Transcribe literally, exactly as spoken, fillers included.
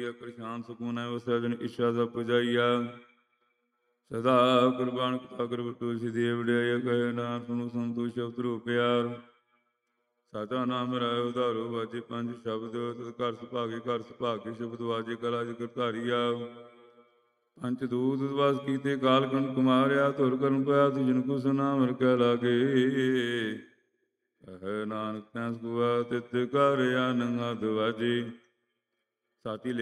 ਪ੍ਰਸ਼ਾਂਤ ਸਕੂਨ ਹੈ ਵਸੈ ਜਨ ਇੱਛਾ ਸਭ ਪੁਜਾਈਆ ਸਦਾ ਕੁਰਬਾਨ ਕਥਾ ਕਰ ਤੁਲਸੀ ਦੇਵ ਵਡਿਆਈਆ ਕਹੇ ਨਾਮ ਸੁਣੋ ਸੰਤੋਸ਼ ਸ਼ਬਦ ਰੂਪ ਪਿਆਰ ਸਾਚਾ ਨਾਮ ਰਾਇ ਉਧਾਰੋ ਵਾਜੇ ਪੰਜ ਸ਼ਬਦ ਤਤ ਘਰ ਸੁਭਾਗੇ ਘਰ ਸੁਭਾਗੇ ਸ਼ਬਦ ਵਾਜੇ ਕਲਾ ਜਿ ਧਾਰੀਆ ਪੰਚ ਦੂਤ ਵਸ ਕੀਤੇ ਕਾਲ ਕੰਨ ਕੁਮਾਰਿਆ ਧੁਰ ਕਰਨ ਪਿਆ ਤੁਜਨ ਕੋ ਸੁਨਾਮ ਰਖੈ ਲਾਗੇ ਕਹਿ ਨਾਨਕ ਤੈਂ ਸੁਆ ਤਿਤ ਕਰ ਅਨੰਦ ਵਾਜੀ ਸਾਤੀ